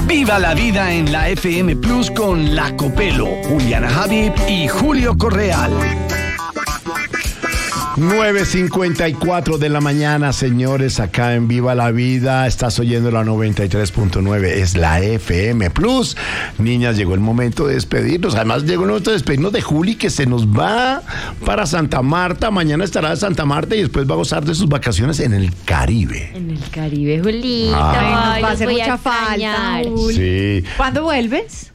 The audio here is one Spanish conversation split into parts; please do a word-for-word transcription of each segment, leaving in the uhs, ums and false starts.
Viva la vida en la F M Plus con La Copelo, Juliana Habib y Julio Correal. nueve cincuenta y cuatro de la mañana, señores, acá en Viva la Vida. Estás oyendo la noventa y tres punto nueve, es la F M Plus. Niñas, llegó el momento de despedirnos. Además, llegó el momento de despedirnos de Juli, que se nos va para Santa Marta. Mañana estará en Santa Marta y después va a gozar de sus vacaciones en el Caribe. En el Caribe, Julita. Ah. Ay, va a los hacer voy mucha extrañar. falta. Juli. Sí. ¿Cuándo vuelves?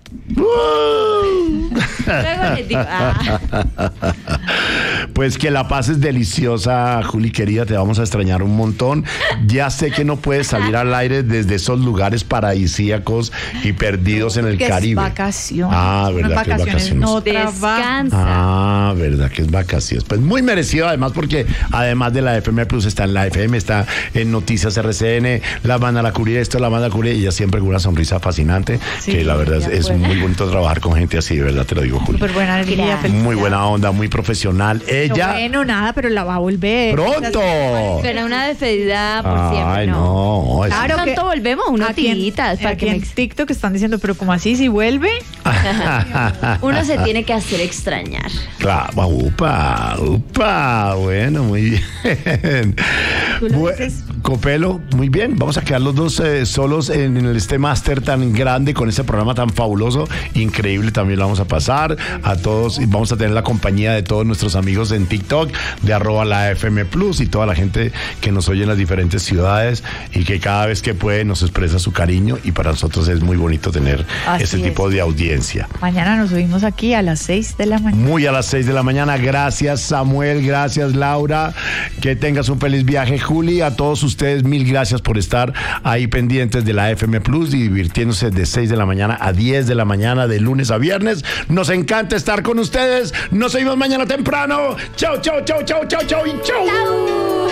Luego les digo, ah. Pues que la pases deliciosa, Juli querida, te vamos a extrañar un montón. Ya sé que no puedes salir al aire desde esos lugares paradisíacos y perdidos en el Que Caribe. es vacaciones. Ah, verdad Unas que es vacaciones. no trabajo. Descansa. Ah, verdad que es vacaciones. Pues muy merecido, además, porque además de la F M Plus está en la F M, está en Noticias R C N, la banda La Curia, esto, la banda Curia, y ella siempre con una sonrisa fascinante, Sí, que la verdad ya es buena. muy bonito trabajar con gente así, de verdad te lo digo, Juli. Súper buena energía. Gracias. felicidad. Muy buena onda, muy profesional. Ella, Bueno, nada, pero la va a volver. pronto. Pero una despedida por siempre, Ay, no. no. es- Claro que Pronto volvemos, unas aquí en- tiritas para aquí que me en TikTok están diciendo, pero ¿cómo así si vuelve? Uno se tiene que hacer extrañar. Claro, upa, upa, bueno, muy bien. Tú lo Bu- dices. Copelo, muy bien. Vamos a quedar los dos eh, solos en, en el este máster tan grande, con ese programa tan fabuloso, increíble. También lo vamos a pasar a todos y vamos a tener la compañía de todos nuestros amigos en TikTok, de arroba la F M Plus, y toda la gente que nos oye en las diferentes ciudades y que cada vez que puede nos expresa su cariño, y para nosotros es muy bonito tener Así ese es. tipo de audiencia. Mañana nos oímos aquí a las seis de la mañana. Muy a las seis de la mañana. Gracias, Samuel. Gracias, Laura. Que tengas un feliz viaje, Juli. A todos ustedes, mil gracias por estar ahí pendientes de la F M Plus y divirtiéndose de seis de la mañana a diez de la mañana, de lunes a viernes. Nos encanta estar con ustedes. Nos vemos mañana temprano. Chau, chau, chau, chau, chau, chau y chau.